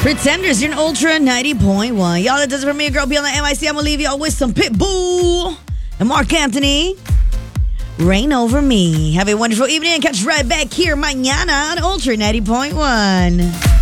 Pretenders, you're an Ultra 90.1. Y'all, that does it for me, girl. Be on the MIC. I'm gonna leave y'all with some Pitbull and Mark Anthony. Reign Over Me. Have a wonderful evening. Catch you right back here mañana on Ultra 90.1.